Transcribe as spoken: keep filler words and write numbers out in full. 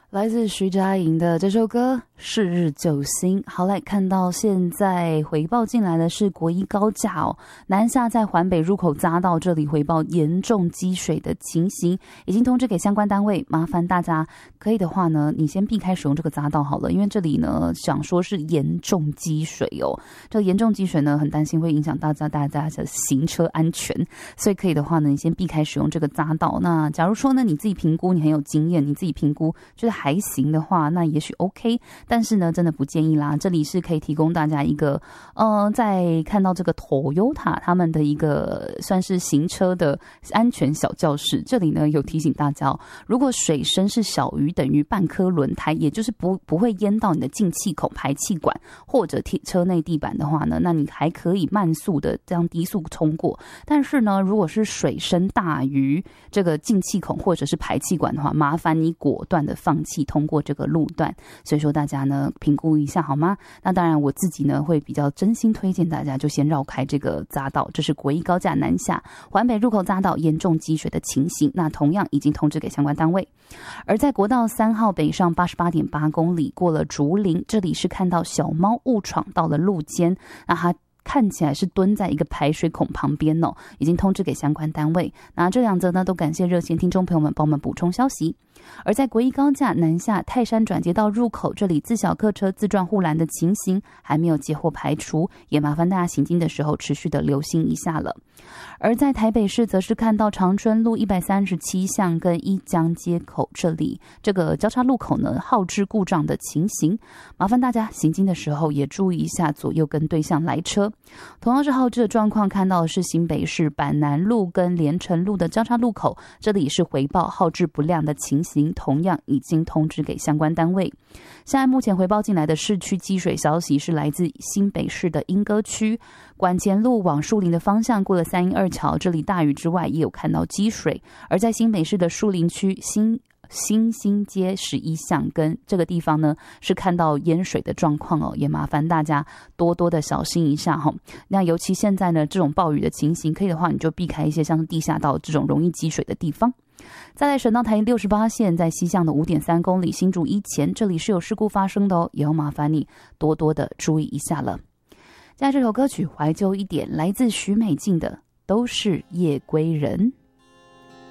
来自徐佳莹的这首歌《是日救星》。好，来看到现在回报进来的是国一高架哦，南下在环北入口匝道这里回报严重积水的情形，已经通知给相关单位，麻烦大家可以的话呢，你先避开使用这个匝道好了，因为这里呢想说是严重积水哦，这个严重积水呢很担心会影响大家大家的行车安全，所以可以的话呢，你先避开使用这个匝道。那假如说呢你自己评估你很有经验，你自己评估觉得还行的话，那也许 OK， 但是呢真的不建议啦。这里是可以提供大家一个呃，在看到这个 Toyota 他们的一个算是行车的安全小教室，这里呢有提醒大家哦，如果水深是小于等于半颗轮胎，也就是不不会淹到你的进气口、排气管或者车内地板的话呢，那你还可以慢速的这样低速冲过。但是呢，如果是水深大于这个进气孔或者是排气管的话，麻烦你果断的放弃通过这个路段。所以说大家呢评估一下好吗？那当然我自己呢会比较真心推荐大家就先绕开这个匝道，这是国一高架南下环北入口匝道严重积水的情形，那同样已经通知给相关单位。而在国道三号北上 八十八点八公里过了竹林，这里是看到小猫误闯到了路肩，那它看起来是蹲在一个排水孔旁边哦，已经通知给相关单位。那这两则呢，都感谢热线听众朋友们帮我们补充消息。而在国一高架南下泰山转接道入口，这里自小客车自撞护栏的情形还没有接获排除，也麻烦大家行经的时候持续的留心一下了。而在台北市则是看到长春路一百三十七巷跟一江街口这里这个交叉路口呢耗资故障的情形，麻烦大家行经的时候也注意一下左右跟对向来车。同样是耗资的状况，看到的是新北市板南路跟连城路的交叉路口，这里是回报耗资不亮的情形，同样已经通知给相关单位。现在目前回报进来的市区积水消息是来自新北市的莺歌区管前路往树林的方向，过了三鶯二桥，这里大雨之外也有看到积水。而在新北市的树林区新新兴街十一巷跟这个地方呢是看到淹水的状况哦，也麻烦大家多多的小心一下哈、哦。那尤其现在呢这种暴雨的情形，可以的话你就避开一些像是地下道这种容易积水的地方。再来省道台六十八线在西向的 五点三公里新竹一前，这里是有事故发生的哦，也要麻烦你多多的注意一下了。接下来这首歌曲怀旧一点，来自许美静的都是夜归人。